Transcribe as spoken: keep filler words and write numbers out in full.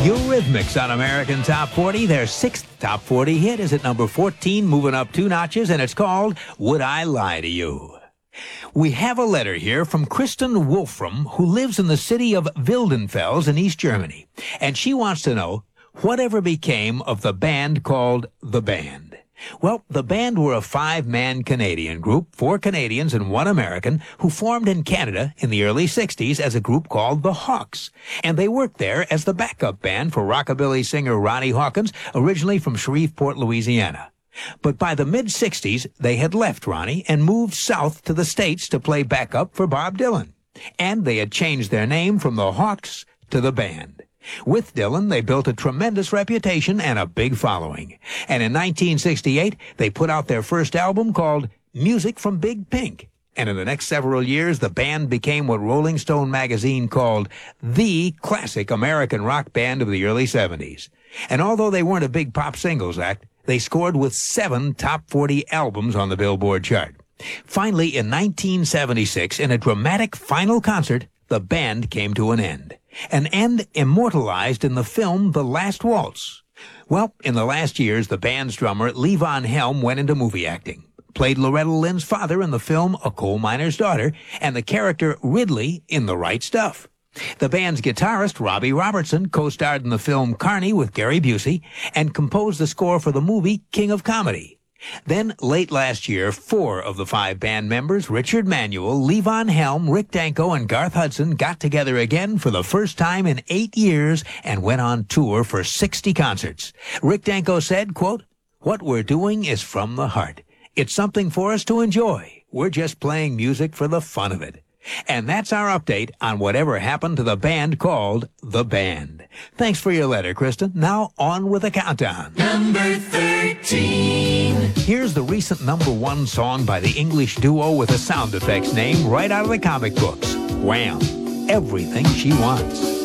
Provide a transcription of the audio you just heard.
Eurythmics on American Top forty. Their sixth Top forty hit is at number fourteen, moving up two notches, and it's called Would I Lie to You? We have a letter here from Kristen Wolfram, who lives in the city of Wildenfels in East Germany. And she wants to know, whatever became of the band called The Band? Well, The Band were a five-man Canadian group, four Canadians and one American, who formed in Canada in the early sixties as a group called the Hawks. And they worked there as the backup band for rockabilly singer Ronnie Hawkins, originally from Shreveport, Louisiana. But by the mid-sixties, they had left Ronnie and moved south to the States to play backup for Bob Dylan. And they had changed their name from the Hawks to The Band. With Dylan, they built a tremendous reputation and a big following. And in nineteen sixty-eight, they put out their first album called Music from Big Pink. And in the next several years, the band became what Rolling Stone magazine called the classic American rock band of the early seventies. And although they weren't a big pop singles act, they scored with seven top forty albums on the Billboard chart. Finally, in nineteen seventy-six, in a dramatic final concert, the band came to an end. An end immortalized in the film The Last Waltz. Well, in the last years, the band's drummer, Levon Helm, went into movie acting, played Loretta Lynn's father in the film A Coal Miner's Daughter, and the character Ridley in The Right Stuff. The band's guitarist, Robbie Robertson, co-starred in the film Carney with Gary Busey and composed the score for the movie King of Comedy. Then, late last year, four of the five band members, Richard Manuel, Levon Helm, Rick Danko, and Garth Hudson, got together again for the first time in eight years and went on tour for sixty concerts. Rick Danko said, quote, "What we're doing is from the heart. It's something for us to enjoy. We're just playing music for the fun of it." And that's our update on whatever happened to the band called The Band. Thanks for your letter, Kristen. Now on with the countdown. Number thirteen. Here's the recent number one song by the English duo with a sound effects name right out of the comic books. Wham! Everything She Wants.